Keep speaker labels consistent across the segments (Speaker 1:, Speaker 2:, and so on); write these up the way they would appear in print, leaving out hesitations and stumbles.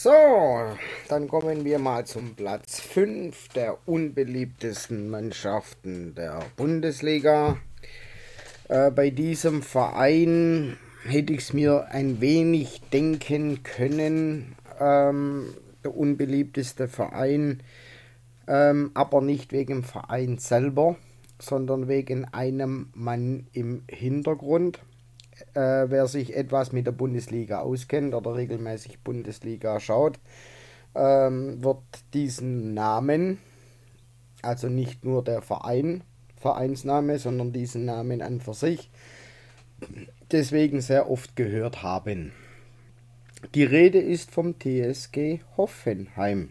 Speaker 1: So, dann kommen wir mal zum Platz 5 der unbeliebtesten Mannschaften der Bundesliga. Bei diesem Verein hätte ich es mir ein wenig denken können. Der unbeliebteste Verein, aber nicht wegen dem Verein selber, sondern wegen einem Mann im Hintergrund. Wer sich etwas mit der Bundesliga auskennt oder regelmäßig Bundesliga schaut, wird diesen Namen, also nicht nur der Vereinsname, sondern diesen Namen an für sich, deswegen sehr oft gehört haben. Die Rede ist vom TSG Hoffenheim.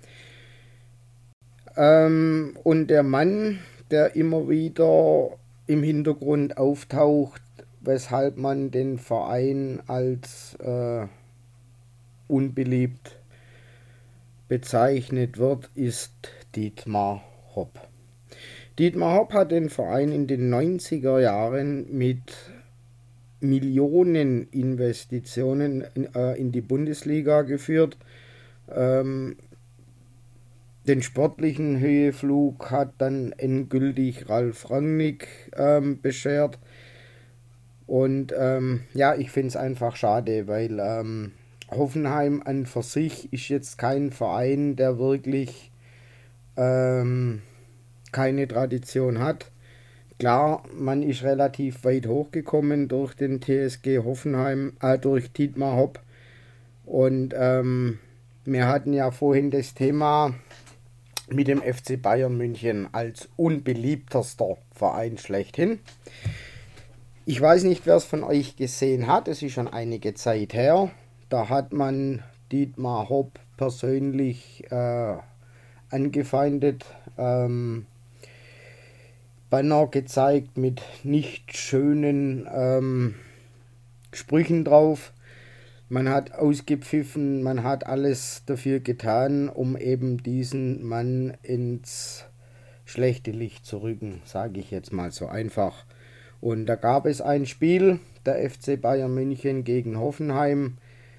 Speaker 1: Und der Mann, der immer wieder im Hintergrund auftaucht, weshalb man den Verein als unbeliebt bezeichnet wird, ist Dietmar Hopp. Dietmar Hopp hat den Verein in den 90er Jahren mit Millionen Investitionen in die Bundesliga geführt. Den sportlichen Höheflug hat dann endgültig Ralf Rangnick beschert. Und ja, ich finde es einfach schade, weil Hoffenheim an für sich ist jetzt kein Verein, der wirklich keine Tradition hat. Klar, man ist relativ weit hochgekommen durch den TSG Hoffenheim, durch Dietmar Hopp. Und wir hatten ja vorhin das Thema mit dem FC Bayern München als unbeliebtester Verein schlechthin. Ich weiß nicht, wer es von euch gesehen hat, es ist schon einige Zeit her. Da hat man Dietmar Hopp persönlich angefeindet, Banner gezeigt mit nicht schönen Sprüchen drauf. Man hat ausgepfiffen, man hat alles dafür getan, um eben diesen Mann ins schlechte Licht zu rücken, sage ich jetzt mal so einfach. Und da gab es ein Spiel, der FC Bayern München gegen Hoffenheim,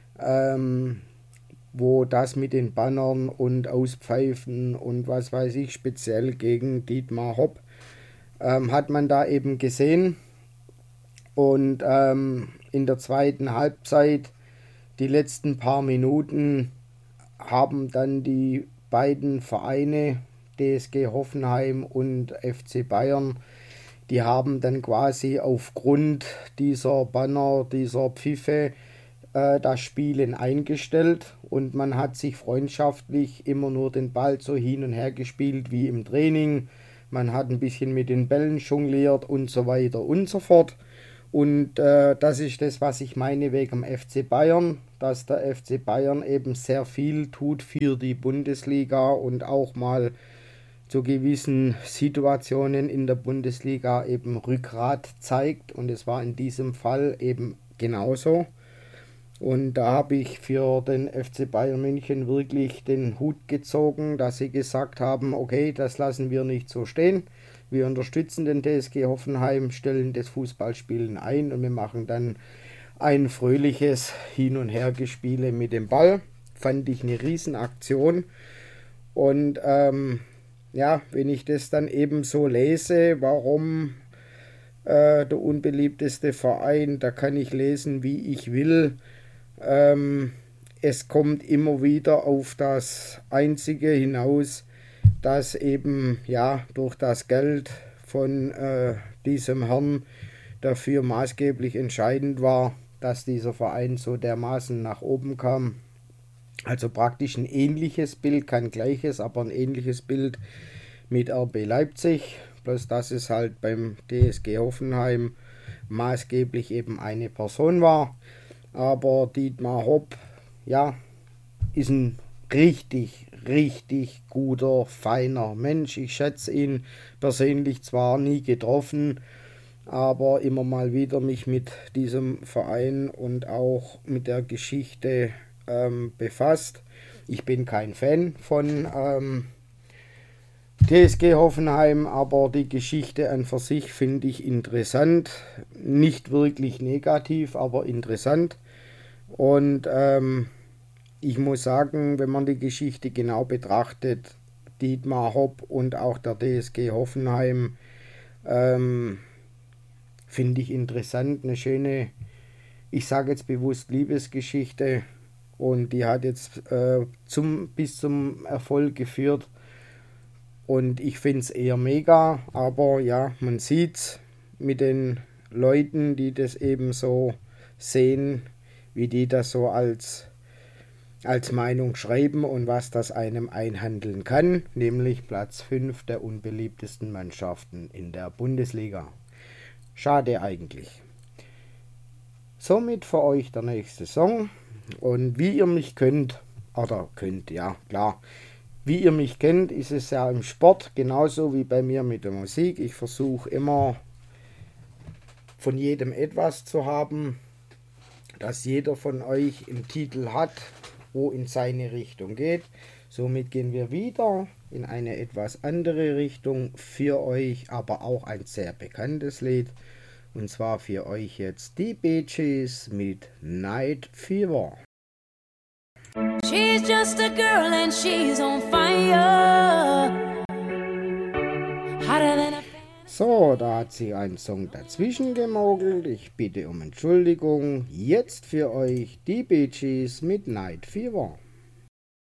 Speaker 1: wo das mit den Bannern und Auspfeifen und was weiß ich, speziell gegen Dietmar Hopp, hat man da eben gesehen. Und in der zweiten Halbzeit, die letzten paar Minuten, haben dann die beiden Vereine, TSG Hoffenheim und FC Bayern, die haben dann quasi aufgrund dieser Banner, dieser Pfiffe das Spielen eingestellt und man hat sich freundschaftlich immer nur den Ball so hin und her gespielt wie im Training. Man hat ein bisschen mit den Bällen jongliert und so weiter und so fort. Und das ist das, was ich meine wegen dem FC Bayern, dass der FC Bayern eben sehr viel tut für die Bundesliga und auch mal zu gewissen Situationen in der Bundesliga eben Rückgrat zeigt. Und es war in diesem Fall eben genauso. Und da habe ich für den FC Bayern München wirklich den Hut gezogen, dass sie gesagt haben, okay, das lassen wir nicht so stehen. Wir unterstützen den TSG Hoffenheim, stellen das Fußballspielen ein und wir machen dann ein fröhliches Hin- und Hergespiele mit dem Ball. Fand ich eine Riesenaktion. Und ja, wenn ich das dann eben so lese, warum der unbeliebteste Verein, da kann ich lesen, wie ich will. Es kommt immer wieder auf das Einzige hinaus, dass eben ja durch das Geld von diesem Herrn dafür maßgeblich entscheidend war, dass dieser Verein so dermaßen nach oben kam. Also praktisch ein ähnliches Bild, kein gleiches, aber ein ähnliches Bild mit RB Leipzig. Bloß dass es halt beim TSG Hoffenheim maßgeblich eben eine Person war. Aber Dietmar Hopp, ja, ist ein richtig guter, feiner Mensch. Ich schätze ihn persönlich zwar nie getroffen, aber immer mal wieder mich mit diesem Verein und auch mit der Geschichte befasst. Ich bin kein Fan von TSG Hoffenheim, aber die Geschichte an für sich finde ich interessant. Nicht wirklich negativ, aber interessant. Und ich muss sagen, wenn man die Geschichte genau betrachtet, Dietmar Hopp und auch der DSG Hoffenheim, ähm, finde ich interessant, eine schöne, ich sage jetzt bewusst Liebesgeschichte, und die hat jetzt bis zum Erfolg geführt, und ich finde es eher mega, aber ja, man sieht mit den Leuten, die das eben so sehen, wie die das so als Meinung schreiben und was das einem einhandeln kann, nämlich Platz 5 der unbeliebtesten Mannschaften in der Bundesliga. Schade eigentlich. Somit für euch der nächste Song, und wie ihr mich könnt, ja klar, wie ihr mich kennt, ist es ja im Sport genauso wie bei mir mit der Musik. Ich versuche immer von jedem etwas zu haben, dass jeder von euch einen Titel hat, wo in seine Richtung geht. Somit gehen wir wieder in eine etwas andere Richtung für euch, aber auch ein sehr bekanntes Lied. Und zwar für euch jetzt die Bee Gees mit Night Fever.
Speaker 2: She's just a girl and she's on fire. Hotter than a
Speaker 1: So, da hat sie einen Song dazwischen gemogelt. Ich bitte um Entschuldigung. Jetzt für euch die Bee Gees mit Night Fever.